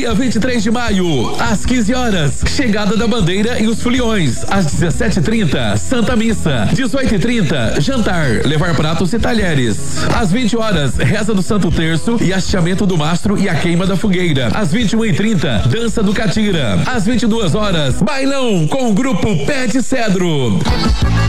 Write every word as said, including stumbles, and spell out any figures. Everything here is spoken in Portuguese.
dia vinte e três de maio, às quinze horas, chegada da bandeira e os foliões. Às dezessete e trinta, Santa Missa. dezoito e trinta, jantar, levar pratos e talheres. Às vinte horas, reza do Santo Terço e hasteamento do mastro e a queima da fogueira. Às vinte e uma e trinta, dança do catira. Às vinte e duas horas, bailão com o grupo Pé de Cedro.